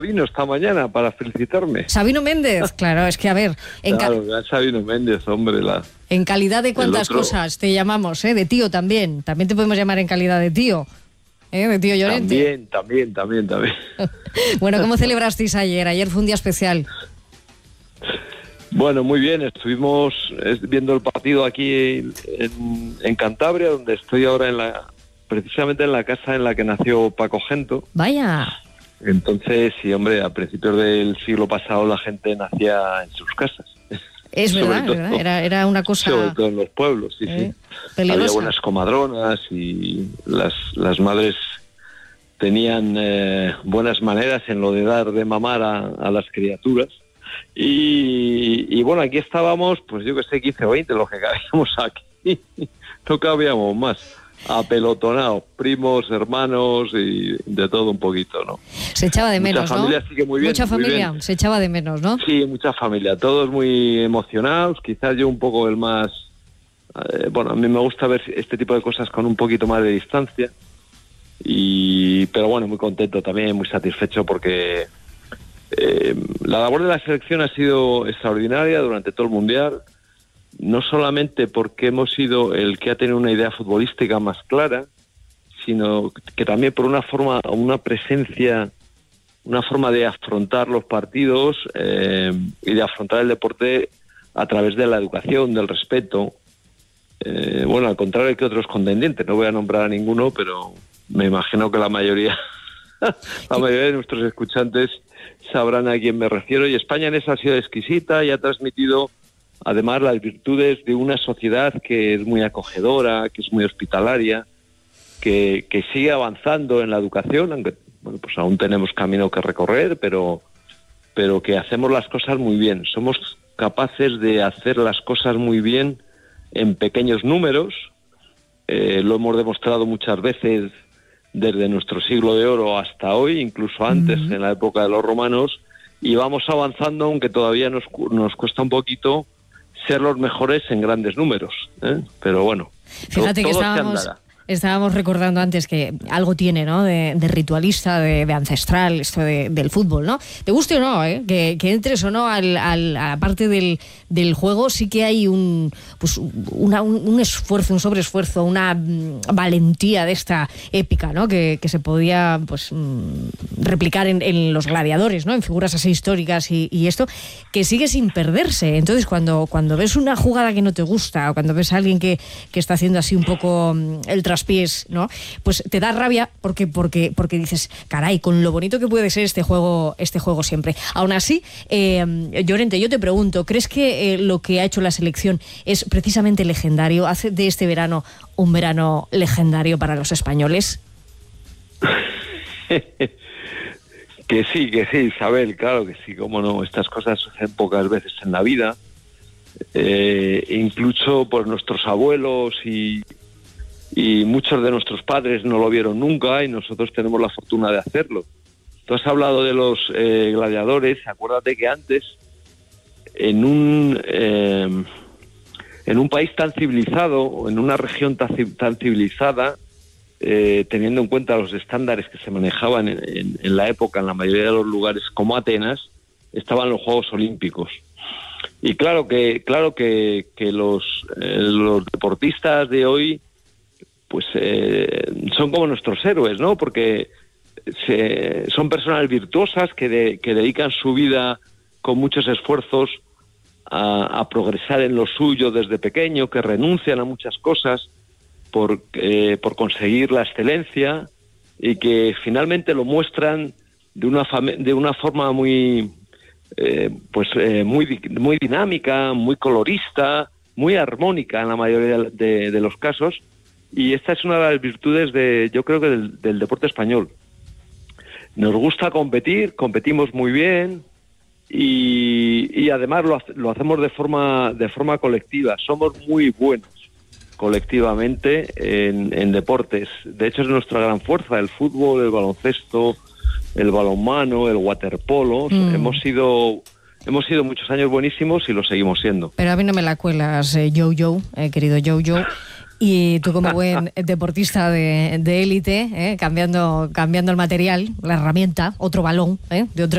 Sabino esta mañana para felicitarme. Sabino Méndez, claro, es que a ver... Claro, Sabino Méndez, hombre. En calidad de cuántas cosas te llamamos, de tío también. También te podemos llamar en calidad de tío. De tío Llorente. También. Bueno, ¿cómo celebrasteis ayer? Ayer fue un día especial. Bueno, muy bien. Estuvimos viendo el partido aquí en Cantabria, donde estoy ahora precisamente en la casa en la que nació Paco Gento. Vaya. Entonces, sí, hombre, a principios del siglo pasado la gente nacía en sus casas. Es verdad, era una cosa... Sobre todo en los pueblos, sí. Peligrosa. Había buenas comadronas y las madres tenían buenas maneras en lo de dar de mamar a las criaturas. Y bueno, aquí estábamos, pues yo que sé, 15 o 20, los que cabíamos aquí. No cabíamos más. Apelotonados, primos, hermanos y de todo un poquito, ¿no? Se echaba de menos, mucha familia, ¿no? Sí que muy bien, mucha familia, muy bien. Se echaba de menos, ¿no? Sí, mucha familia, todos muy emocionados, quizás yo un poco el más... bueno, a mí me gusta ver este tipo de cosas con un poquito más de distancia, pero bueno, muy contento también, muy satisfecho porque la labor de la selección ha sido extraordinaria durante todo el Mundial. No solamente porque hemos sido el que ha tenido una idea futbolística más clara, sino que también por una presencia, una forma de afrontar los partidos y de afrontar el deporte a través de la educación, del respeto. Bueno, al contrario que otros contendientes, no voy a nombrar a ninguno, pero me imagino que la mayoría de nuestros escuchantes sabrán a quién me refiero. Y España en eso ha sido exquisita y ha transmitido además las virtudes de una sociedad que es muy acogedora, que es muy hospitalaria, que sigue avanzando en la educación, aunque bueno, pues aún tenemos camino que recorrer, pero que hacemos las cosas muy bien. Somos capaces de hacer las cosas muy bien en pequeños números. Lo hemos demostrado muchas veces desde nuestro siglo de oro hasta hoy, incluso antes, en la época de los romanos, y vamos avanzando, aunque todavía nos cuesta un poquito ser los mejores en grandes números, pero bueno. Fíjate que estábamos recordando antes que algo tiene, ¿no? De ritualista, de ancestral, esto del fútbol, ¿no? Te guste o no, que entres o no a la parte del juego, sí que hay un esfuerzo, un sobreesfuerzo, una valentía de esta épica, ¿no? Que se podía pues replicar en los gladiadores, ¿no? En figuras así históricas y esto, que sigue sin perderse. Entonces, cuando ves una jugada que no te gusta o cuando ves a alguien que está haciendo así un poco el traspiés, ¿no? Pues te da rabia porque dices, caray, con lo bonito que puede ser este juego siempre. Aún así, Llorente, yo te pregunto, ¿crees que lo que ha hecho la selección es precisamente legendario? ¿Hace de este verano un verano legendario para los españoles? Que sí, Isabel, claro que sí, cómo no. Estas cosas suceden pocas veces en la vida. Incluso por nuestros abuelos y muchos de nuestros padres no lo vieron nunca y nosotros tenemos la fortuna de hacerlo. Tú has hablado de los gladiadores. Acuérdate que antes, en un país tan civilizado, o en una región tan civilizada, teniendo en cuenta los estándares que se manejaban en la época, en la mayoría de los lugares, como Atenas, estaban los Juegos Olímpicos. Y claro que los deportistas de hoy pues son como nuestros héroes, ¿no? Porque son personas virtuosas que dedican su vida con muchos esfuerzos a progresar en lo suyo desde pequeño, que renuncian a muchas cosas por conseguir la excelencia y que finalmente lo muestran de una forma muy dinámica, muy colorista, muy armónica en la mayoría de los casos. Y esta es una de las virtudes yo creo que del deporte español. Nos gusta competir, competimos muy bien y además lo hacemos de forma colectiva. Somos muy buenos colectivamente en deportes. De hecho, es nuestra gran fuerza, el fútbol, el baloncesto, el balonmano, el waterpolo. Hemos sido muchos años buenísimos y lo seguimos siendo. Pero a mí no me la cuelas, querido Jojo. Y tú, como buen deportista de élite, cambiando el material, la herramienta, otro balón, de otra